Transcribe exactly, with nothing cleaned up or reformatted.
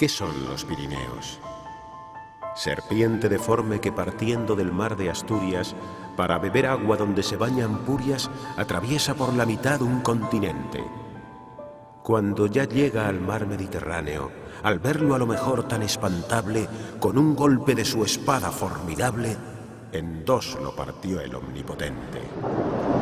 ¿Qué son los Pirineos? Serpiente deforme que partiendo del mar de Asturias, para beber agua donde se bañan purias, atraviesa por la mitad un continente. Cuando ya llega al mar Mediterráneo, al verlo a lo mejor tan espantable, con un golpe de su espada formidable, en dos lo partió el omnipotente.